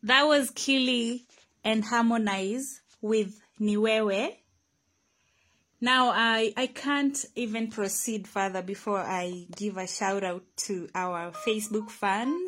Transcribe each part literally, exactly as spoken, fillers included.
That was Kili and Harmonize with Niwewe. Now, I, I can't even proceed further before I give a shout out to our Facebook fans.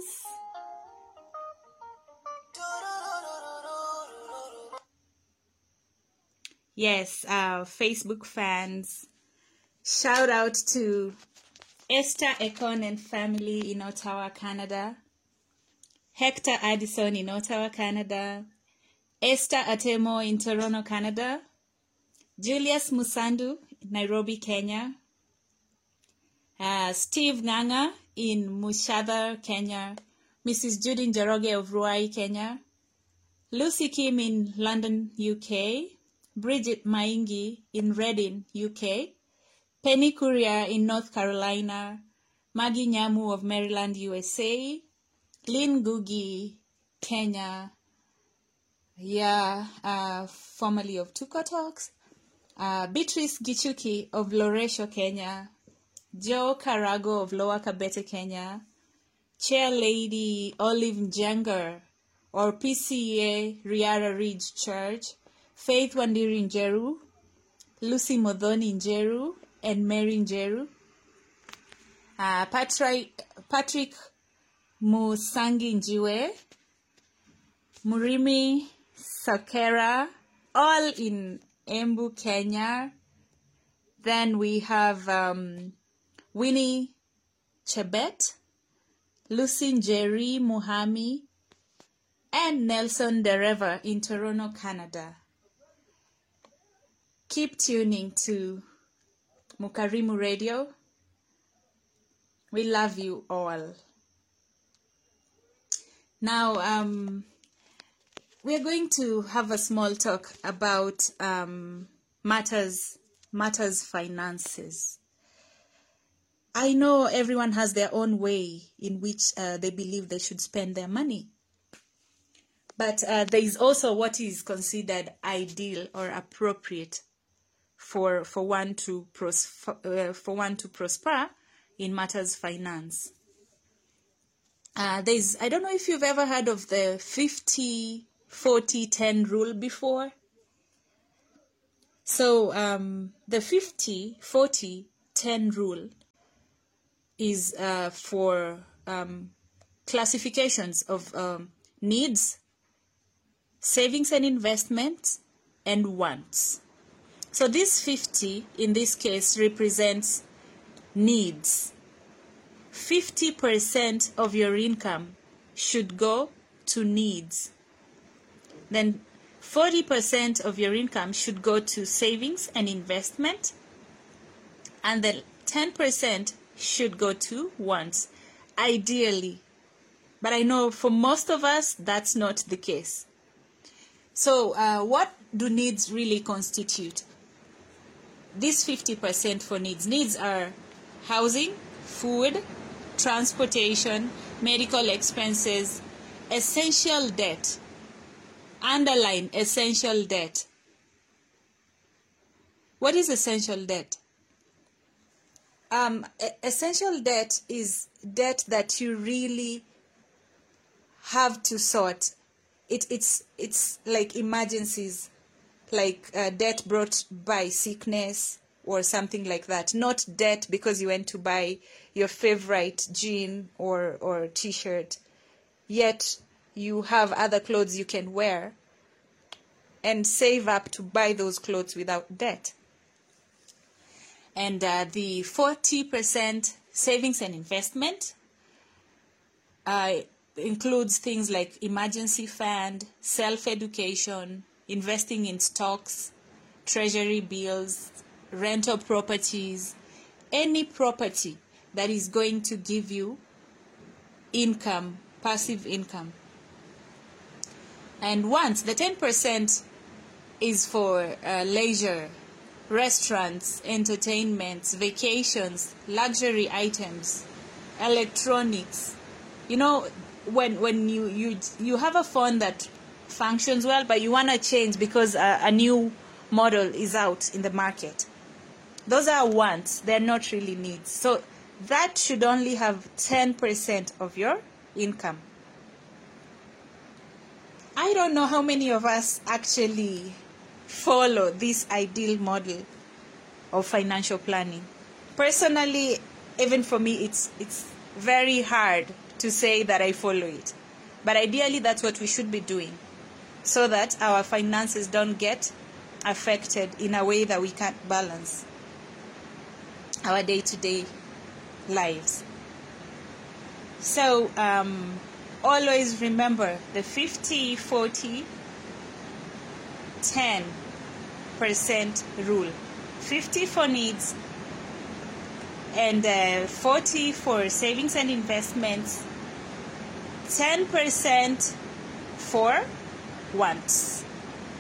Yes, our Facebook fans. Shout out to Esther Ekon and family in Ottawa, Canada. Hector Addison in Ottawa, Canada. Esther Atemo in Toronto, Canada. Julius Musandu in Nairobi, Kenya. Uh, Steve Nganga in Mushadhar, Kenya. Missus Judy Njoroge of Ruai, Kenya. Lucy Kim in London, U K. Bridget Maingi in Reading, U K. Penny Courier in North Carolina. Maggie Nyamu of Maryland, U S A. Lynn Gugi, Kenya. Yeah, uh, formerly of Tuko Talks. Uh, Beatrice Gichuki of Loresho, Kenya. Joe Karago of Lower Kabete, Kenya. Chair Lady Olive Njengar or P C A Riara Ridge Church. Faith Wandiri Njeru. Lucy Modhoni Njeru and Mary Njeru. Uh, Patrick, Patrick Musangi Njiwe. Murimi Sakera, all in Embu, Kenya. Then we have um, Winnie Chebet, Lucy Njeri Muhami, and Nelson Dereva in Toronto, Canada. Keep tuning to Mukarimu Radio. We love you all. Now, um, we're going to have a small talk about um, matters, matters finances. I know everyone has their own way in which uh, they believe they should spend their money. But uh, there is also what is considered ideal or appropriate for for one to pros uh, for one to prosper in matters finance. Uh, there's I don't know if you've ever heard of the fifty forty ten rule before. So um, the fifty forty ten rule is uh, for um, classifications of um, needs, savings and investments, and wants. So this fifty in this case represents needs. fifty percent of your income should go to needs. Then forty percent of your income should go to savings and investment. And then ten percent should go to wants, ideally. But I know for most of us, that's not the case. So uh, what do needs really constitute? This fifty percent for needs. Needs are housing, food, transportation, medical expenses, essential debt. Underline essential debt. What is essential debt? Um, essential debt is debt that you really have to sort. It, it's, it's like emergencies, like uh, debt brought by sickness or something like that. Not debt because you went to buy your favorite jean or, or t-shirt, yet you have other clothes you can wear and save up to buy those clothes without debt. And uh, the forty percent savings and investment uh, includes things like emergency fund, self-education, investing in stocks, treasury bills, rental properties, any property that is going to give you income, passive income. And once the ten percent is for uh, leisure, restaurants, entertainments, vacations, luxury items, electronics. You know, when when you you you have a phone that functions well, but you want to change because a, a new model is out in the market. Those are wants. They're not really needs. So that should only have ten percent of your income. I don't know how many of us actually follow this ideal model of financial planning. Personally, even for me, it's it's very hard to say that I follow it. But ideally, that's what we should be doing, so that our finances don't get affected in a way that we can't balance our day-to-day lives. So um, always remember the fifty forty ten percent rule. fifty for needs and uh, forty for savings and investments, ten percent for wants.